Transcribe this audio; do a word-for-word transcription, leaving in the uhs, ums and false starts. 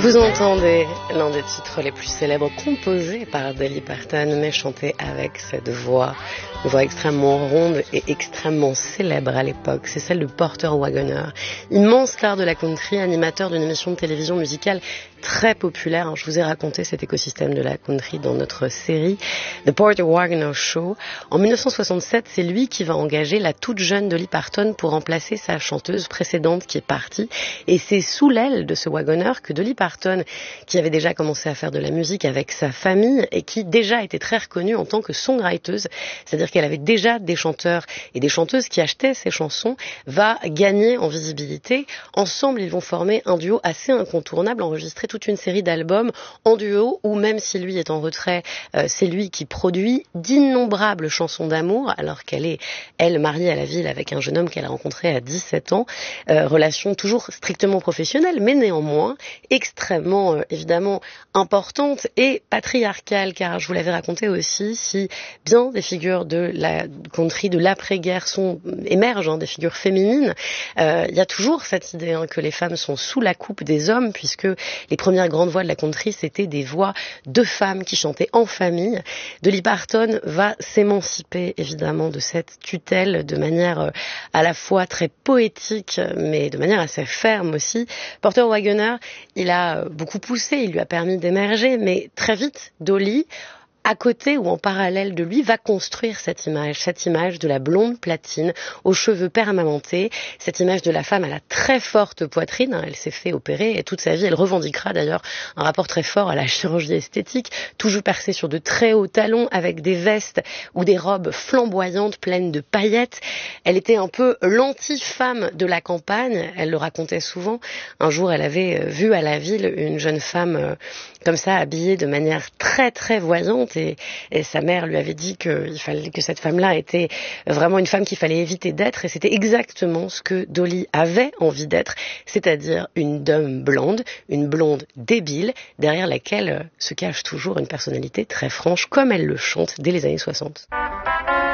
Vous entendez l'un des titres les plus célèbres composés par Dolly Parton, mais chanté avec cette voix, une voix extrêmement ronde et extrêmement célèbre à l'époque. C'est celle de Porter Wagoner, immense star de la country, animateur d'une émission de télévision musicale très populaire. Je vous ai raconté cet écosystème de la country dans notre série The Porter Wagoner Show. En dix-neuf cent soixante-sept, c'est lui qui va engager la toute jeune Dolly Parton pour remplacer sa chanteuse précédente qui est partie. Et c'est sous l'aile de ce Wagoner que Dolly Parton, qui avait déjà commencé à faire de la musique avec sa famille et qui déjà était très reconnue en tant que songwriteuse, c'est-à-dire qu'elle avait déjà des chanteurs et des chanteuses qui achetaient ses chansons, va gagner en visibilité. Ensemble, ils vont former un duo assez incontournable, enregistrer toute une série d'albums en duo, où même si lui est en retrait, euh, c'est lui qui produit d'innombrables chansons d'amour, alors qu'elle est, elle, mariée à la ville avec un jeune homme qu'elle a rencontré à dix-sept ans. Euh, relation toujours strictement professionnelle, mais néanmoins extrêmement, euh, évidemment, importante et patriarcale, car je vous l'avais raconté aussi, si bien des figures de la country de l'après-guerre sont émergent, hein, des figures féminines, euh, il y a toujours cette idée hein, que les femmes sont sous la coupe des hommes, puisque les premières grandes voix de la country, c'était des voix de femmes qui chantaient en famille. Dolly Parton va s'émanciper évidemment de cette tutelle de manière euh, à la fois très poétique, mais de manière assez ferme aussi. Porter Wagoner, il a beaucoup poussé, il lui a permis d'émerger, mais très vite, Dolly, à côté ou en parallèle de lui, va construire cette image, cette image de la blonde platine aux cheveux permanentés, cette image de la femme à la très forte poitrine, hein, elle s'est fait opérer et toute sa vie elle revendiquera d'ailleurs un rapport très fort à la chirurgie esthétique, toujours percée sur de très hauts talons avec des vestes ou des robes flamboyantes pleines de paillettes. Elle était un peu l'anti-femme de la campagne, elle le racontait souvent. Un jour elle avait vu à la ville une jeune femme euh, comme ça habillée de manière très très voyante. Et, et sa mère lui avait dit que, il fallait, que cette femme-là était vraiment une femme qu'il fallait éviter d'être, et c'était exactement ce que Dolly avait envie d'être, c'est-à-dire une dame blonde, une blonde débile, derrière laquelle se cache toujours une personnalité très franche, comme elle le chante dès les années soixante.